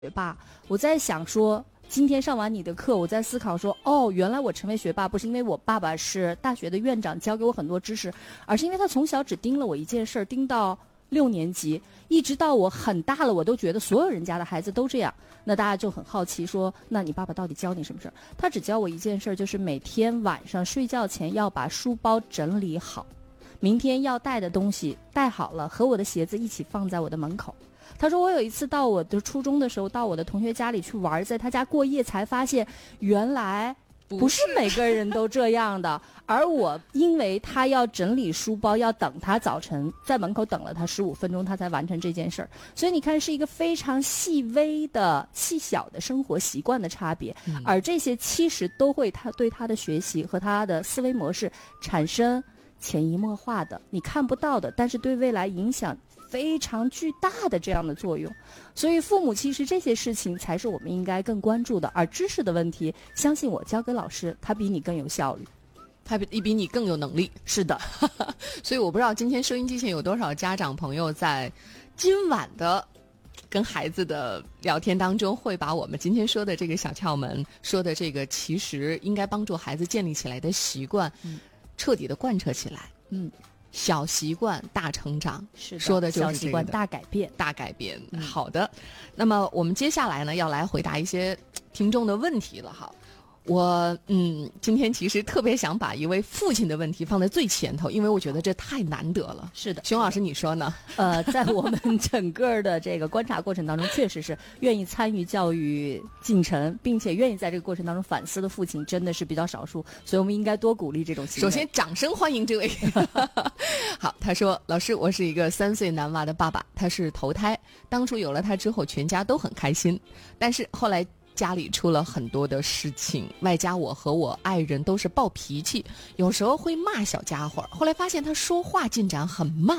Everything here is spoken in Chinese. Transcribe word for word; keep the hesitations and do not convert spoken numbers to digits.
学霸，我在想说今天上完你的课，我在思考说，哦，原来我成为学霸不是因为我爸爸是大学的院长教给我很多知识，而是因为他从小只盯了我一件事儿，盯到六年级，一直到我很大了，我都觉得所有人家的孩子都这样。那大家就很好奇说，那你爸爸到底教你什么事儿？他只教我一件事儿，就是每天晚上睡觉前要把书包整理好，明天要带的东西带好了，和我的鞋子一起放在我的门口。他说我有一次到我的初中的时候，到我的同学家里去玩，在他家过夜，才发现原来不是每个人都这样的。而我因为他要整理书包，要等他早晨在门口等了他十五分钟，他才完成这件事儿。所以你看，是一个非常细微的细小的生活习惯的差别，嗯、而这些其实都会他对他的学习和他的思维模式产生潜移默化的你看不到的，但是对未来影响非常巨大的这样的作用。所以父母其实这些事情才是我们应该更关注的，而知识的问题，相信我，交给老师，他比你更有效率， 他比比你更有能力。 是的。 所以我不知道今天收音机前有多少家长朋友在今晚的跟孩子的聊天当中，会把我们今天说的这个小窍门，说的这个其实应该帮助孩子建立起来的习惯，嗯、彻底的贯彻起来。嗯，小习惯大成长， 是的， 说的就是这个小习惯大改变， 大改变。嗯、好的，那么我们接下来呢，要来回答一些听众的问题了哈。我嗯，今天其实特别想把一位父亲的问题放在最前头，因为我觉得这太难得了。 是的， 熊老师你说呢？ 呃，在我们整个的这个观察过程当中，确实是愿意参与教育进程，并且愿意在这个过程当中反思的父亲真的是比较少数，所以我们应该多鼓励这种行为。 首先，掌声欢迎这位。好，他说：“老师，我是一个三岁男娃的爸爸，他是头胎，当初有了他之后，全家都很开心，但是后来家里出了很多的事情，外加我和我爱人都是暴脾气，有时候会骂小家伙。后来发现他说话进展很慢，